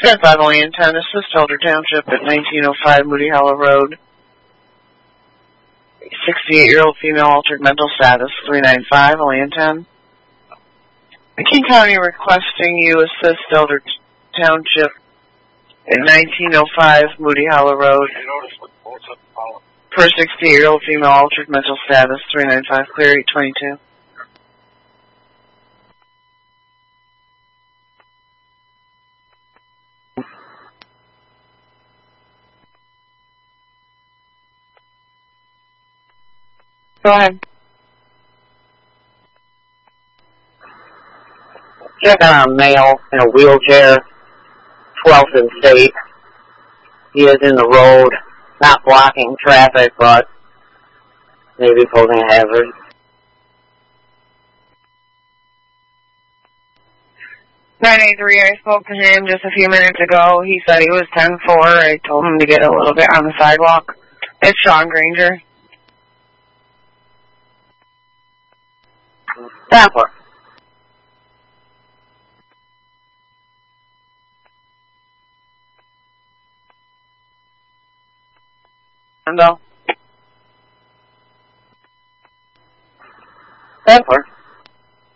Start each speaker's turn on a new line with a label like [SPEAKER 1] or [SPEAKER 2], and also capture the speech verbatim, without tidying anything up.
[SPEAKER 1] ten five Olean ten, assist Elder Township at nineteen oh five Moody Hollow Road. sixty-eight-year-old female altered mental status, three nine five Olean ten. King County requesting you assist Elder Township at nineteen oh five Moody Hollow Road. For sixty-eight-year-old female altered mental status, three nine five clear, eight twenty-two. Go ahead.
[SPEAKER 2] Check on a male in a wheelchair, twelfth and State. He is in the road, not blocking traffic, but maybe posing a hazard.
[SPEAKER 1] nine eight three, I spoke to him just a few minutes ago. He said he was ten four. I told him to get a little bit on the sidewalk. It's Sean Granger.
[SPEAKER 2] Sampler.
[SPEAKER 1] Hello.
[SPEAKER 2] Sampler.